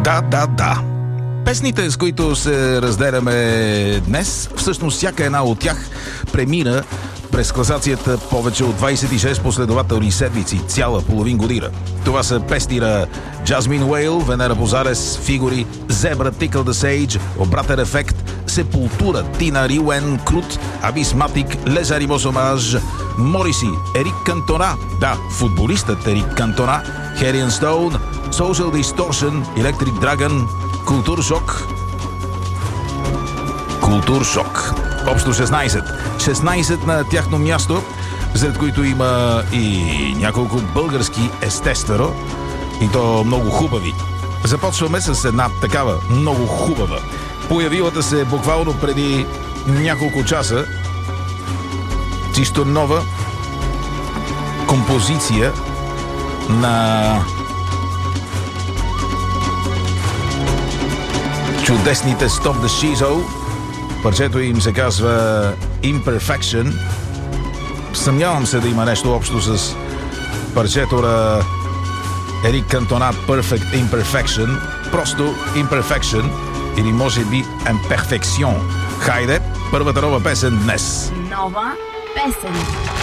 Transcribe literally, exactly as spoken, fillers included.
Да, да, да. Песните, с които се разделяме днес, всъщност всяка една от тях премина през класацията повече от двайсет и шест последователни седмици, цяла половин година. Това са песни на Jasmine Whale, Венера Бозарес, Фигури, Зебра, Tickle the Sage, Обратен ефект, Сепултура, Тина Риуен, Крут, Абисматик, Лезари Сомаж, Мориси, Ерик Кантона, да, футболистът Ерик Кантона, Хериан Стоун, Social Distortion, Electric Dragon, Култур Шок. Култур Шок. Общо шестнайсет. шестнайсет на тяхно място, сред които има и няколко български, естествено, и то много хубави. Започваме с една такава много хубава, появилата се буквално преди няколко часа, чисто нова композиция на чудесните Stop the Shizo. Парчето им се казва Imperfection. Съмнявам се да има нещо общо с парчето на Ерик Кантона Perfect Imperfection. Просто Imperfection или може би Imperfection. Хайде, първата нова песен днес. Нова песен.